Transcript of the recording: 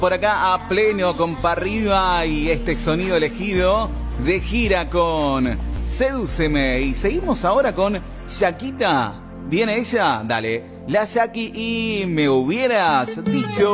Por acá a pleno con pa' arriba y este sonido elegido de gira con Sedúceme. Y seguimos ahora con Shakita. ¿Viene ella? Dale. La Shaki y me hubieras dicho.